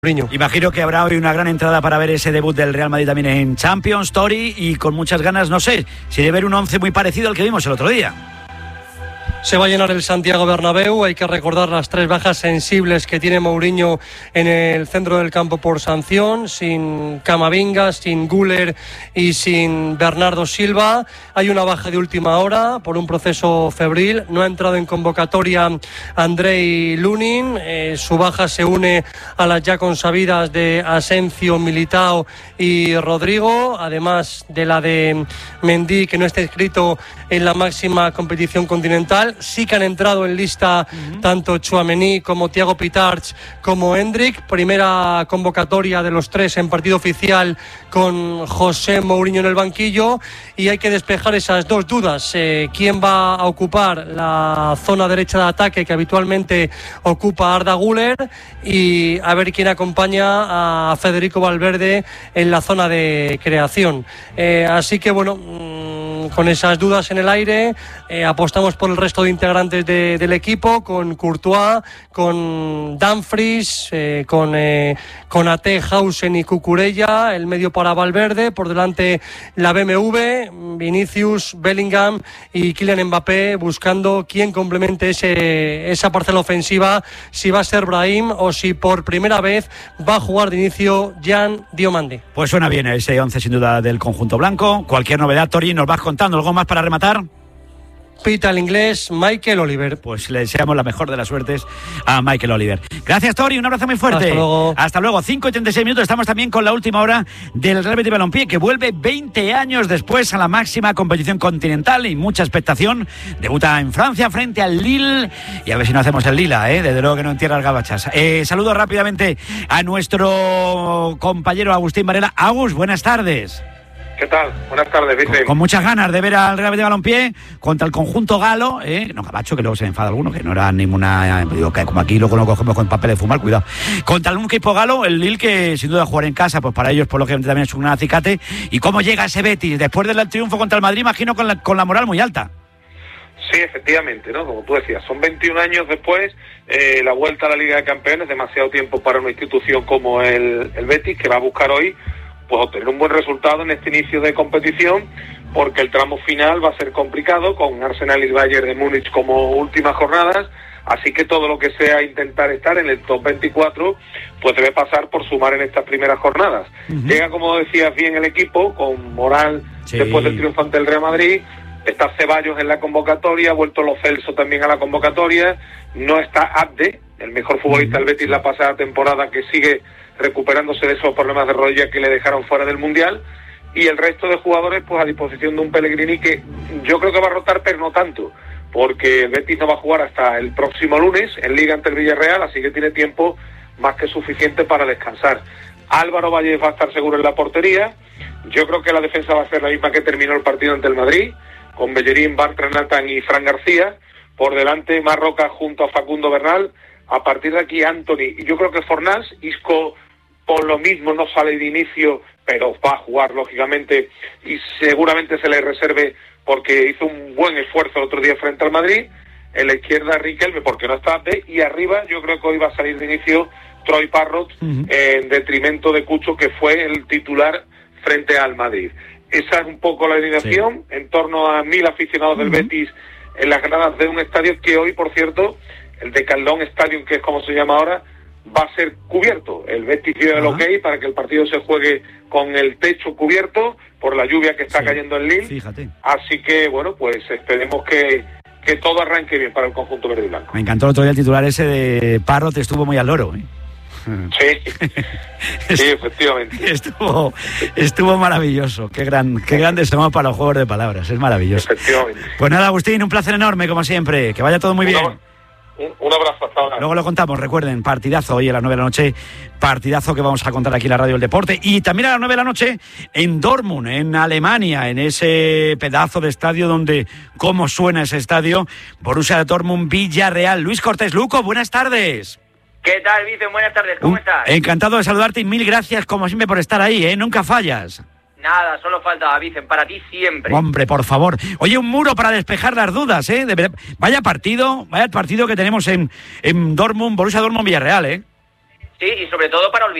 Mourinho. Imagino que habrá hoy una gran entrada para ver ese debut del Real Madrid también en Champions, Tori, y con muchas ganas, no sé, si de ver un 11 muy parecido al que vimos el otro día. Se va a llenar el Santiago Bernabéu. Hay que recordar las 3 bajas sensibles que tiene Mourinho en el centro del campo por sanción, sin Camavinga, sin Güler y sin Bernardo Silva. Hay una baja de última hora por un proceso febril. No ha entrado en convocatoria Andrei Lunin. Su baja se une a las ya consabidas de Asensio, Militao y Rodrigo, además de la de Mendy, que no está inscrito en la máxima competición continental. Sí que han entrado en lista tanto Tchouaméni como Thiago Pitarch como Endrick. Primera convocatoria de los 3 en partido oficial con José Mourinho en el banquillo, y hay que despejar esas 2 dudas. ¿Quién va a ocupar la zona derecha de ataque que habitualmente ocupa Arda Güler? Y a ver quién acompaña a Federico Valverde en la zona de creación. Así que bueno, con esas dudas en el aire, apostamos por el resto de integrantes del equipo, con Courtois, con Dumfries, con Ate, Hausen y Cucurella, el medio para Valverde, por delante la BMW, Vinicius, Bellingham y Kylian Mbappé, buscando quién complemente esa parcela ofensiva, si va a ser Brahim o si por primera vez va a jugar de inicio Jan Diomande. Pues suena bien ese 11 sin duda del conjunto blanco. Cualquier novedad, Tori, nos vas contando. ¿Algo más para rematar? Pita el inglés Michael Oliver. Pues le deseamos la mejor de las suertes a Michael Oliver. Gracias, Tori, un abrazo muy fuerte. Hasta luego. Hasta luego. 5:36 minutos. Estamos también con la última hora del Real Betis Balompié, que vuelve 20 años después a la máxima competición continental y mucha expectación. Debuta en Francia frente al Lille, y a ver si no hacemos el Lila, desde luego que no en tierras gabachas. Saludo rápidamente a nuestro compañero Agustín Varela. Agus, buenas tardes. ¿Qué tal? Buenas tardes, Vicente. Con muchas ganas de ver al Real Betis Balompié contra el conjunto galo, no gabacho, que luego se enfada alguno, que no era ninguna, digo, que como aquí luego lo cogemos con papel de fumar, cuidado. Contra algún equipo galo, el Lille, que sin duda jugar en casa, pues para ellos por lo que también es un gran acicate. ¿Y cómo llega ese Betis después del triunfo contra el Madrid? Imagino con la moral muy alta. Sí, efectivamente, ¿no? Como tú decías, son 21 años después, la vuelta a la Liga de Campeones, demasiado tiempo para una institución como el Betis, que va a buscar hoy pues obtener un buen resultado en este inicio de competición, porque el tramo final va a ser complicado, con Arsenal y Bayern de Múnich como últimas jornadas, así que todo lo que sea intentar estar en el top 24, pues debe pasar por sumar en estas primeras jornadas. Llega, como decías bien, el equipo, con moral, sí, después del triunfo ante el Real Madrid. Está Ceballos en la convocatoria, ha vuelto Lo Celso también a la convocatoria, no está Abde, el mejor futbolista del Betis la pasada temporada, que sigue recuperándose de esos problemas de rodilla que le dejaron fuera del Mundial, y el resto de jugadores pues a disposición de un Pellegrini que yo creo que va a rotar, pero no tanto, porque el Betis no va a jugar hasta el próximo lunes en Liga ante el Villarreal, así que tiene tiempo más que suficiente para descansar. Álvaro Valles va a estar seguro en la portería. Yo creo que la defensa va a ser la misma que terminó el partido ante el Madrid, con Bellerín, Bartra, Nathan y Fran García. Por delante Marroca junto a Facundo Bernal. A partir de aquí Antony y yo creo que Fornals. Isco por lo mismo no sale de inicio, pero va a jugar lógicamente, y seguramente se le reserve porque hizo un buen esfuerzo el otro día frente al Madrid. En la izquierda Riquelme, porque no está Abde, y arriba yo creo que hoy va a salir de inicio Troy Parrott, en detrimento de Cucho, que fue el titular frente al Madrid. Esa es un poco la alineación, sí. En torno a 1.000 aficionados del Betis en las gradas de un estadio que hoy, por cierto, el de Caldón Stadium, que es como se llama ahora, va a ser cubierto. El Betis dio el ok para que el partido se juegue con el techo cubierto por la lluvia que está cayendo en Lille. Fíjate. Así que, bueno, pues esperemos que todo arranque bien para el conjunto verde y blanco. Me encantó el otro día el titular ese de Parrot, estuvo muy al loro, Sí, sí, efectivamente. Estuvo maravilloso. Qué grandes somos para los juegos de palabras. Es maravilloso. Efectivamente. Pues nada, Agustín, un placer enorme, como siempre. Que vaya todo muy bien. Un abrazo hasta ahora. Luego lo contamos, recuerden, partidazo hoy a las 9 de la noche, partidazo que vamos a contar aquí en la Radio del Deporte, y también a las 9 de la noche en Dortmund, en Alemania, en ese pedazo de estadio donde, cómo suena ese estadio, Borussia Dortmund, Villarreal. Luis Cortés, Luco, buenas tardes. ¿Qué tal, Vicen? Buenas tardes, ¿cómo estás? Encantado de saludarte y mil gracias, como siempre, por estar ahí, nunca fallas. Nada, solo falta, Vicen, para ti siempre. Hombre, por favor. Oye, un muro para despejar las dudas, Vaya partido que tenemos en Dortmund, Borussia Dortmund Villarreal, Sí, y sobre todo para olvidar